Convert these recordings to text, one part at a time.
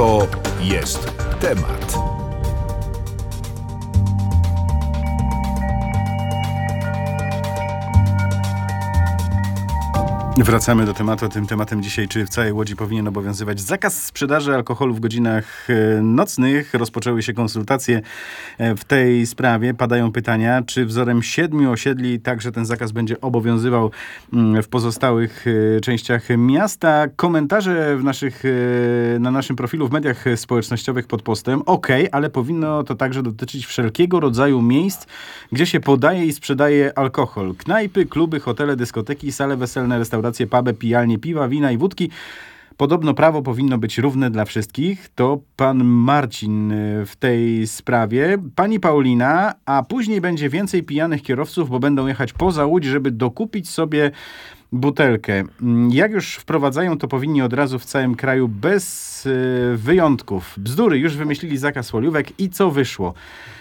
To jest temat. Wracamy do tematu. Tym tematem dzisiaj, czy w całej Łodzi powinien obowiązywać zakaz sprzedaży alkoholu w godzinach nocnych. Rozpoczęły się konsultacje w tej sprawie. Padają pytania, czy wzorem 7 osiedli także ten zakaz będzie obowiązywał w pozostałych częściach miasta. Komentarze na naszym profilu w mediach społecznościowych pod postem. Ale powinno to także dotyczyć wszelkiego rodzaju miejsc, gdzie się podaje i sprzedaje alkohol. Knajpy, kluby, hotele, dyskoteki, sale weselne, restauracje, puby, pijalnie piwa, wina i wódki. Podobno prawo powinno być równe dla wszystkich. To pan Marcin w tej sprawie. Pani Paulina, a później będzie więcej pijanych kierowców, bo będą jechać poza Łódź, żeby dokupić sobie butelkę. Jak już wprowadzają, to powinni od razu w całym kraju bez wyjątków. Bzdury, już wymyślili zakaz soliówek i co wyszło?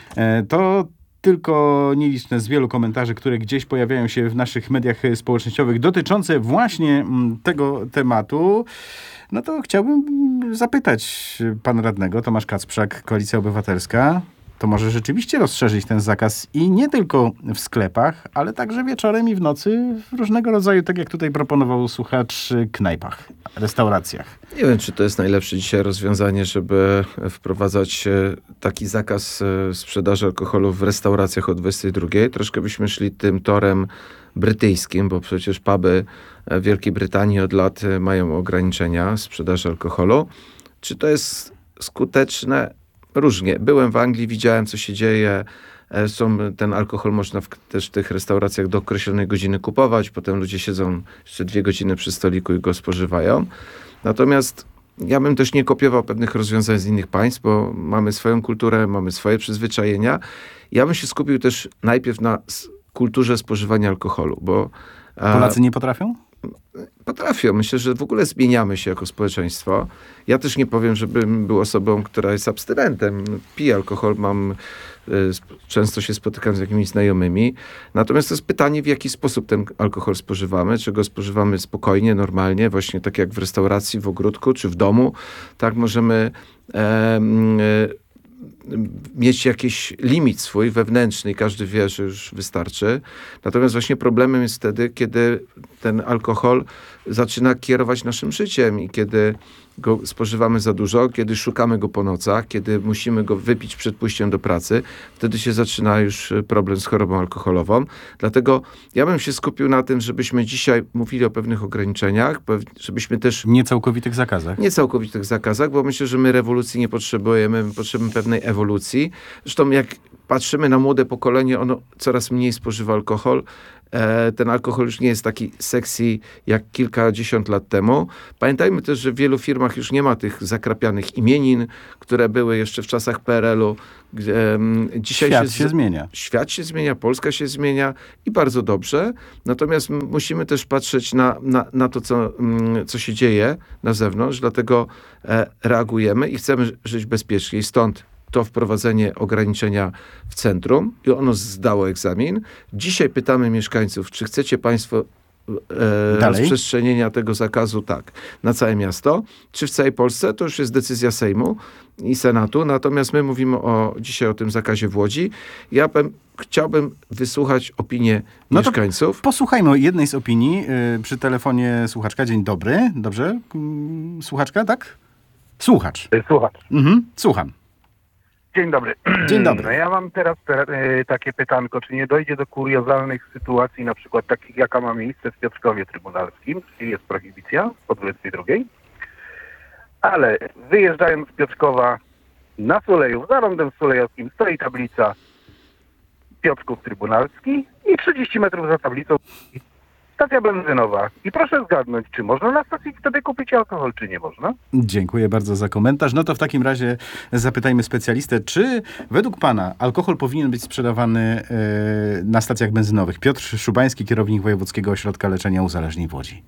To tylko nieliczne z wielu komentarzy, które gdzieś pojawiają się w naszych mediach społecznościowych dotyczące właśnie tego tematu. No to chciałbym zapytać pana radnego, Tomasz Kacprzak, Koalicja Obywatelska. To może rzeczywiście rozszerzyć ten zakaz i nie tylko w sklepach, ale także wieczorem i w nocy w różnego rodzaju, tak jak tutaj proponował słuchacz, knajpach, restauracjach. Nie wiem, czy to jest najlepsze dzisiaj rozwiązanie, żeby wprowadzać taki zakaz sprzedaży alkoholu w restauracjach o 22. Troszkę byśmy szli tym torem brytyjskim, bo przecież puby w Wielkiej Brytanii od lat mają ograniczenia sprzedaży alkoholu. Czy to jest skuteczne? Różnie. Byłem w Anglii, widziałem, co się dzieje. Ten alkohol można też w tych restauracjach do określonej godziny kupować. Potem ludzie siedzą jeszcze 2 godziny przy stoliku i go spożywają. Natomiast ja bym też nie kopiował pewnych rozwiązań z innych państw, bo mamy swoją kulturę, mamy swoje przyzwyczajenia. Ja bym się skupił też najpierw na kulturze spożywania alkoholu, bo Polacy nie potrafią? Potrafią. Myślę, że w ogóle zmieniamy się jako społeczeństwo. Ja też nie powiem, żebym był osobą, która jest abstynentem. Piję alkohol, często się spotykam z jakimiś znajomymi. Natomiast to jest pytanie, w jaki sposób ten alkohol spożywamy. Czy go spożywamy spokojnie, normalnie, właśnie tak jak w restauracji, w ogródku, czy w domu. Tak możemy mieć jakiś limit swój wewnętrzny i każdy wie, że już wystarczy. Natomiast właśnie problemem jest wtedy, kiedy ten alkohol zaczyna kierować naszym życiem i kiedy go spożywamy za dużo, kiedy szukamy go po nocach, kiedy musimy go wypić przed pójściem do pracy. Wtedy się zaczyna już problem z chorobą alkoholową. Dlatego ja bym się skupił na tym, żebyśmy dzisiaj mówili o pewnych ograniczeniach, żebyśmy też... Niecałkowitych zakazach. Niecałkowitych zakazach, bo myślę, że my rewolucji nie potrzebujemy, my potrzebujemy pewnej ewolucji. Zresztą jak patrzymy na młode pokolenie, ono coraz mniej spożywa alkohol. Ten alkohol już nie jest taki sexy jak kilkadziesiąt lat temu. Pamiętajmy też, że w wielu firmach już nie ma tych zakrapianych imienin, które były jeszcze w czasach PRL-u. Dzisiaj Świat się zmienia. Świat się zmienia, Polska się zmienia i bardzo dobrze. Natomiast musimy też patrzeć na to, co się dzieje na zewnątrz. Dlatego reagujemy i chcemy żyć bezpiecznie. I stąd to wprowadzenie ograniczenia w centrum i ono zdało egzamin. Dzisiaj pytamy mieszkańców, czy chcecie państwo rozprzestrzenienia tego zakazu na całe miasto, czy w całej Polsce. To już jest decyzja Sejmu i Senatu. Natomiast my mówimy dzisiaj o tym zakazie w Łodzi. Chciałbym wysłuchać opinię mieszkańców. To posłuchajmy jednej z opinii. Przy telefonie słuchaczka. Dzień dobry. Dobrze? Słuchaczka, tak? Słuchacz. Słuchacz. Słucham. Dzień dobry. Dzień dobry. No ja mam teraz takie pytanko, czy nie dojdzie do kuriozalnych sytuacji, na przykład takich, jaka ma miejsce w Piotrkowie Trybunalskim, czyli jest prohibicja po 22, ale wyjeżdżając z Piotrkowa na Sulejów, za rondem sulejowskim stoi tablica Piotrków Trybunalski i 30 metrów za tablicą stacja benzynowa. I proszę zgadnąć, czy można na stacji wtedy kupić alkohol, czy nie można? Dziękuję bardzo za komentarz. No to w takim razie zapytajmy specjalistę, czy według pana alkohol powinien być sprzedawany na stacjach benzynowych? Piotr Szubański, kierownik Wojewódzkiego Ośrodka Leczenia Uzależnień w Łodzi.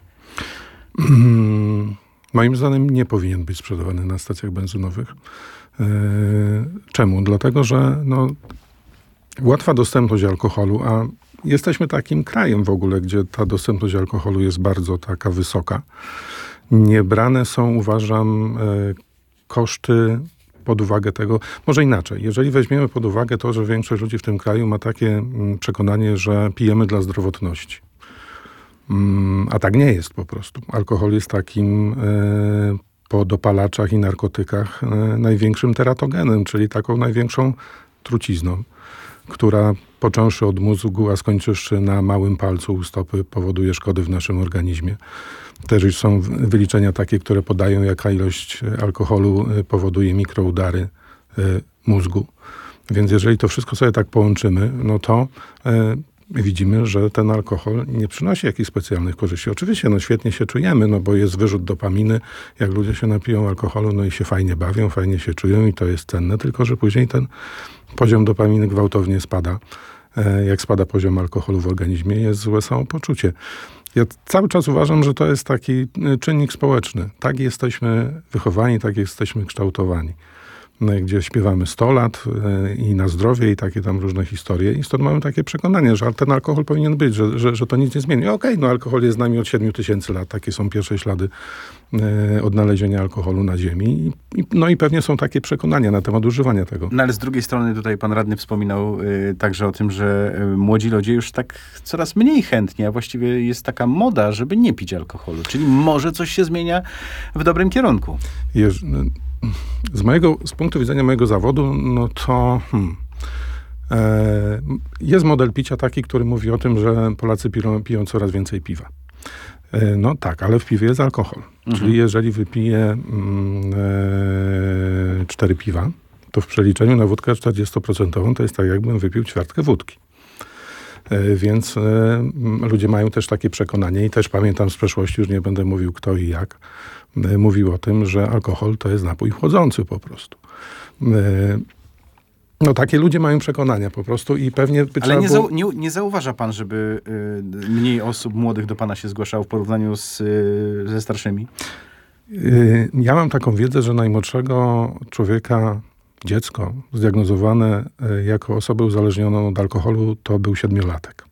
Moim zdaniem nie powinien być sprzedawany na stacjach benzynowych. Czemu? Dlatego, że łatwa dostępność alkoholu, a jesteśmy takim krajem w ogóle, gdzie ta dostępność alkoholu jest bardzo taka wysoka. Nie brane są, uważam, koszty pod uwagę tego, może inaczej, jeżeli weźmiemy pod uwagę to, że większość ludzi w tym kraju ma takie przekonanie, że pijemy dla zdrowotności. A tak nie jest po prostu. Alkohol jest takim po dopalaczach i narkotykach największym teratogenem, czyli taką największą trucizną, która począwszy od mózgu, a skończywszy na małym palcu u stopy, powoduje szkody w naszym organizmie. Też już są wyliczenia takie, które podają, jaka ilość alkoholu powoduje mikroudary mózgu. Więc jeżeli to wszystko sobie tak połączymy, no to widzimy, że ten alkohol nie przynosi jakichś specjalnych korzyści. Oczywiście, świetnie się czujemy, bo jest wyrzut dopaminy. Jak ludzie się napiją alkoholu, i się fajnie bawią, fajnie się czują i to jest cenne, tylko że później ten poziom dopaminy gwałtownie spada. Jak spada poziom alkoholu w organizmie, jest złe samopoczucie. Ja cały czas uważam, że to jest taki czynnik społeczny. Tak jesteśmy wychowani, tak jesteśmy kształtowani. Gdzie śpiewamy 100 lat i na zdrowie i takie tam różne historie. I stąd mamy takie przekonanie, że ten alkohol powinien być, że to nic nie zmieni. Okej, alkohol jest z nami od 7000 lat. Takie są pierwsze ślady odnalezienia alkoholu na ziemi. I pewnie są takie przekonania na temat używania tego. No ale z drugiej strony tutaj pan radny wspominał także o tym, że młodzi ludzie już tak coraz mniej chętnie, a właściwie jest taka moda, żeby nie pić alkoholu. Czyli może coś się zmienia w dobrym kierunku. Z punktu widzenia mojego zawodu, to jest model picia taki, który mówi o tym, że Polacy piją coraz więcej piwa. No tak, ale w piwie jest alkohol. Czyli jeżeli wypiję 4 piwa, to w przeliczeniu na wódkę 40% to jest tak, jakbym wypił ćwiartkę wódki. Więc ludzie mają też takie przekonanie i też pamiętam z przeszłości, już nie będę mówił kto i jak, mówił o tym, że alkohol to jest napój chłodzący po prostu. Takie ludzie mają przekonania po prostu i pewnie by Ale trzeba nie zauważa pan, żeby mniej osób młodych do pana się zgłaszało w porównaniu ze starszymi? Ja mam taką wiedzę, że najmłodszego człowieka, dziecko zdiagnozowane jako osobę uzależnioną od alkoholu to był 7-latek.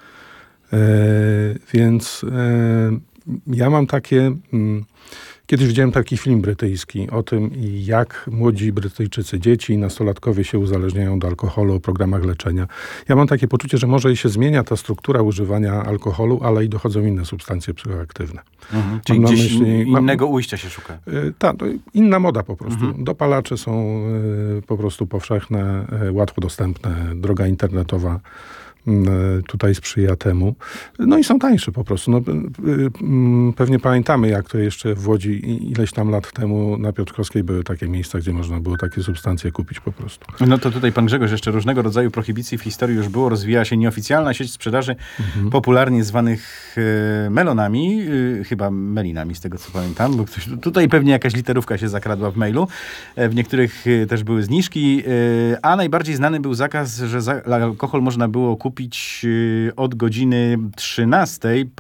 Więc ja mam takie... Kiedyś widziałem taki film brytyjski o tym, jak młodzi Brytyjczycy, dzieci i nastolatkowie się uzależniają od alkoholu, o programach leczenia. Ja mam takie poczucie, że może się zmienia ta struktura używania alkoholu, ale i dochodzą inne substancje psychoaktywne. Czyli gdzieś innego ujścia się szuka. Tak, inna moda po prostu. Dopalacze są po prostu powszechne, łatwo dostępne, droga internetowa tutaj sprzyja temu. I są tańsze po prostu. Pewnie pamiętamy, jak to jeszcze w Łodzi ileś tam lat temu na Piotrkowskiej były takie miejsca, gdzie można było takie substancje kupić po prostu. No to tutaj pan Grzegorz, jeszcze różnego rodzaju prohibicji w historii już było. Rozwijała się nieoficjalna sieć sprzedaży, popularnie zwanych melonami, chyba melinami z tego co pamiętam, bo tutaj pewnie jakaś literówka się zakradła w mailu. W niektórych też były zniżki, a najbardziej znany był zakaz, że alkohol można było kupić od godziny 13.